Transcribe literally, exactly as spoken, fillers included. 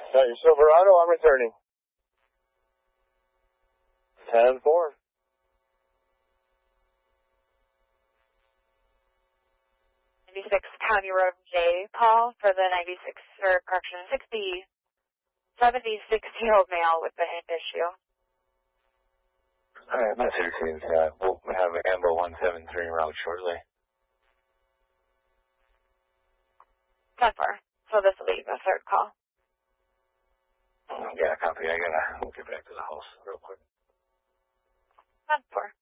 Uh, Silverado, I'm returning. ten four. ninety-six County Road J, call for the ninety-six, or correction, sixty, seventy-six-year-old male with the hand issue. All right, my sixteen, uh, we'll have an Ambo one seven three route shortly. ten four. So this will be the third call. Yeah, copy. I gotta we'll get back to the house real quick. ten four.